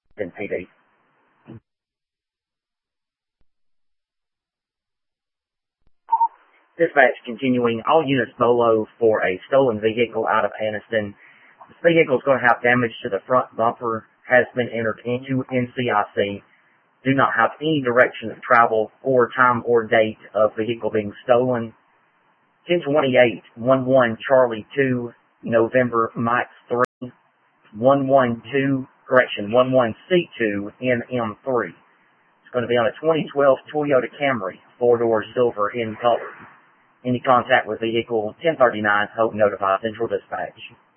in PD. Dispatch continuing. All units BOLO for a stolen vehicle out of Anniston. This vehicle is going to have damage to the front bumper. Has been entered into NCIC. Do not have any direction of travel or time or date of vehicle being stolen. 1028-11 Charlie 2, November Mike 3, 112, 11C2 NM3. It's going to be on a 2012 Toyota Camry, 4-door silver in color. Any contact with vehicle 1039, Hope notify Central Dispatch.